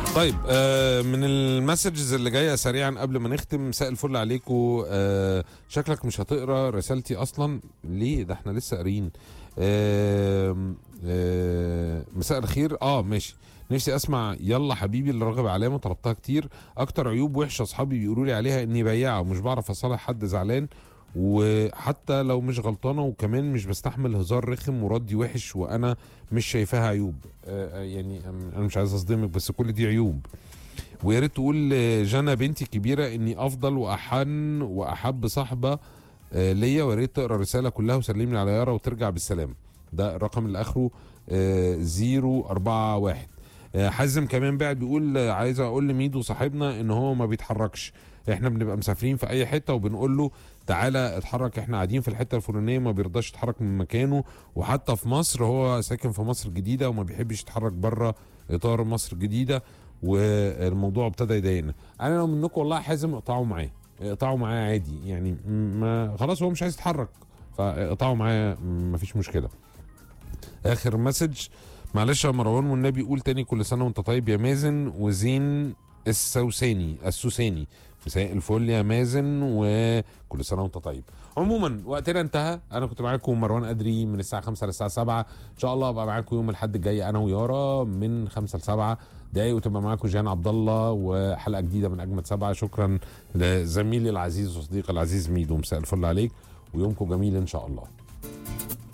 طيب من المسجز اللي جايه سريعا قبل ما نختم. مساء الفل عليكم. شكلك مش هتقرا رسالتي اصلا ليه؟ ده احنا لسه قاريين. مساء الخير. ماشي. نفسي اسمع يلا حبيبي اللي راغب علامه، طلبتها كتير. اكتر عيوب وحشه اصحابي بيقولوا لي عليها اني بياعه ومش بعرف اصالح حد زعلان، وحتى لو مش غلطانه، وكمان مش بستحمل هزار رخم وردي وحش وانا مش شايفاها عيوب. يعني انا مش عايز اصدمك بس كل دي عيوب. ويا ريت تقول جنى بنتي الكبيره اني افضل واحن واحب صاحبه ليا، ويا ريت تقرا الرساله كلها وسلمني على يارا وترجع بالسلامه. ده الرقم اللي اخره 041. حازم كمان بعد بيقول عايز اقول لميدو صاحبنا ان هو ما بيتحركش. احنا بنبقى مسافرين في اي حته وبنقول له تعالى اتحرك، احنا قاعدين في الحته الفلانيه، ما بيرضاش يتحرك من مكانه. وحتى في مصر، هو ساكن في مصر الجديده وما بيحبش يتحرك بره اطار مصر الجديده، والموضوع ابتدى يضايقنا. انا لو منكم والله حازم اقطعوا معاه، اقطعوا معاه عادي يعني. ما خلاص هو مش عايز يتحرك، فاقطعوا معاه مفيش مشكله. اخر مسج. معلش يا مروان والنبي قول تاني كل سنه وانت طيب يا مازن وزين السوساني. مساء الفل يا مازن وكل سنه وانت طيب. عموما وقتنا انتهى. انا كنت معاكم مروان قدري من الساعه 5 للساعه 7. ان شاء الله ابقى معاكم يوم الاحد الجاي انا ويارا من 5 ل 7 دقايق، وتبقى معاكم جيهان عبد الله وحلقه جديده من اجمد 7. شكرا لزميلي العزيز وصديقي العزيز ميدو. مساء الفل عليك ويومكم جميل ان شاء الله.